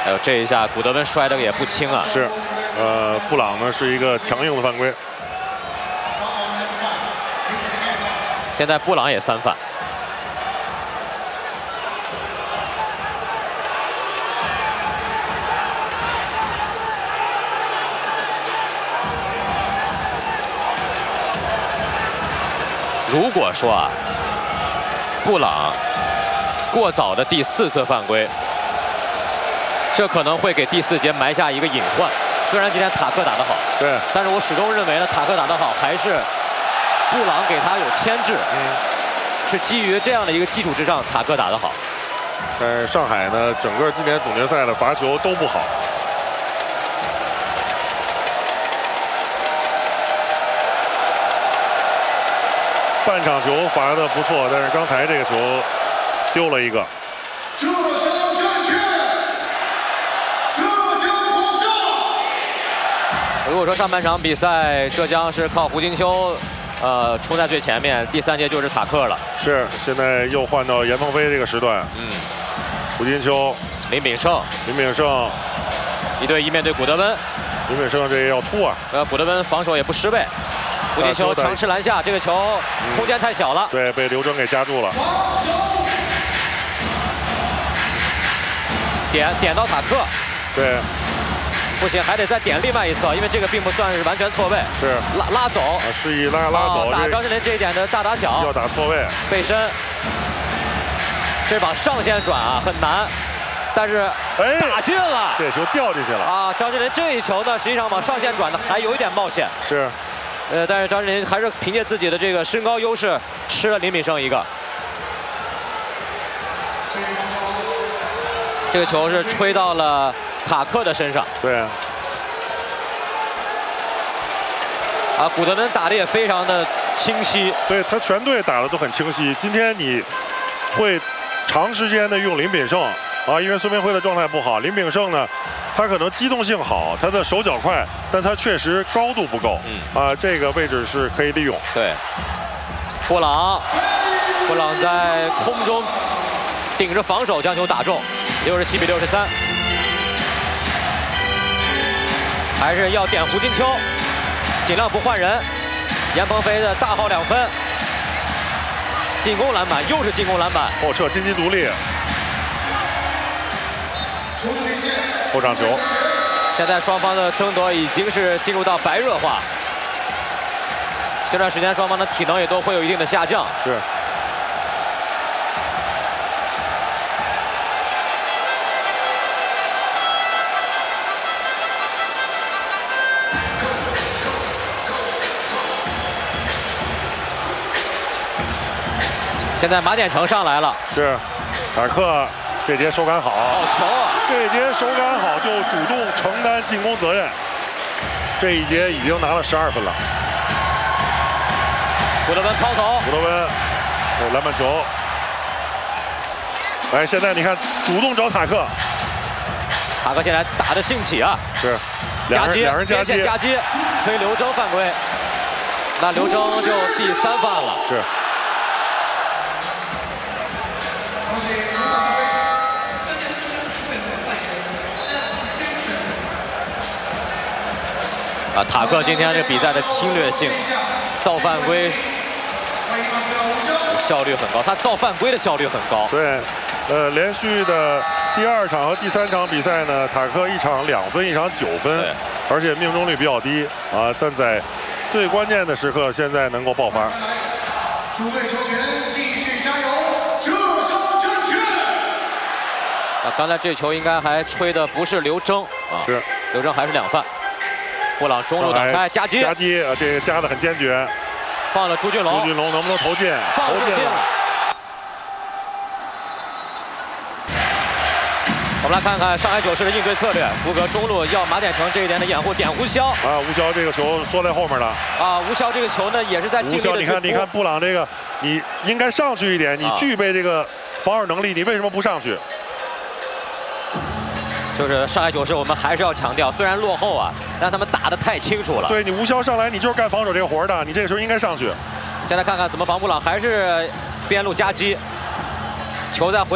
还有这一下，古德温摔得也不轻啊。 是，布朗呢是一个强硬的犯规。 现在布朗也3犯。如果说啊，布朗过早的第4次犯规，这可能会给第4节埋下一个隐患。虽然今天塔克打得好， 对， 但是我始终认为呢，塔克打得好还是布朗给他有牵制，是基于这样的一个基础之上，塔克打得好。 但是上海呢，整个今年总决赛的罚球都不好。半场球罚得不错，但是刚才这个球丢了一个。 浙江战区，浙江广厦。 如果说上半场比赛浙江是靠胡金秋，冲在最前面，第3节就是塔克了。 是，现在又换到严鹏飞这个时段。胡金秋、 林炳胜1对1面对古德温。 林炳胜这要突啊！ 古德温防守也不失位。胡金秋强吃篮下，这个球空间太小了。 对，被刘铮给夹住了。 点到塔克。 对。 不行，还得再点另外一侧，因为这个并不算是完全错位。 是。 拉走。 示意拉走。 打张智霖这一点的大打小。 要打错位。 背身。这把上线转啊很难，但是打进了。 这球掉进去了。 啊，张智霖这一球呢，实际上往上线转的还有一点冒险。 是。 但是张智霖还是凭借自己的这个身高优势吃了林炳胜一个。这个球是吹到了塔克的身上。 对。 啊，古德温打的也非常的清晰。 对他全队打的都很清晰。今天你会长时间的用林炳胜啊，因为孙铭徽的状态不好。林炳胜呢？他可能机动性好，他的手脚快，但他确实高度不够。这个位置是可以利用。 对，布朗在空中顶着防守将球打中，67比63，还是要点胡金秋，尽量不换人。严鹏飞的大号2分，进攻篮板又是进攻篮板， 后撤金鸡独立。后场球， 现在双方的争夺已经是进入到白热化。这段时间双方的体能也都会有一定的下降。 是。 现在马典成上来了。 是，塔克这节手感好。 好球啊！ 这节手感好就主动承担进攻责任。这一节已经拿了12分了。 古德温抛投。 古德温，篮板球。哎，现在你看，主动找塔克。 塔克现在打得兴起啊！ 是，两人夹击， 吹刘铮犯规。那刘铮就第3犯了。 是。 啊，塔克今天这比赛的侵略性、造犯规效率很高，他造犯规的效率很高。 对，连续的第2场和第3场比赛呢，塔克1场2分，1场9分，而且命中率比较低啊，但在最关键的时刻，现在能够爆发。 诸位球员继续加油，浙江战区。 啊，刚才这球应该还吹的不是刘铮啊， 是刘铮还是2犯。布朗中路挡开，夹击， 这个夹得很坚决。 放了朱俊龙， 能不能投进？ 投进了。我们来看看上海九世的应对策略。福格中路要马典成这一点的掩护，点吴骁。 啊，吴骁这个球缩在后面了。 啊，吴骁这个球呢也是在尽力的。 你看布朗这个，你应该上去一点，你具备这个防守能力，你为什么不上去？ 就是上海九世，我们还是要强调，虽然落后啊，但他们打得太清楚了。 对，你吴骁上来，你就是干防守这个活的，你这个时候应该上去。 现在看看怎么防布朗，还是边路夹击，球在回。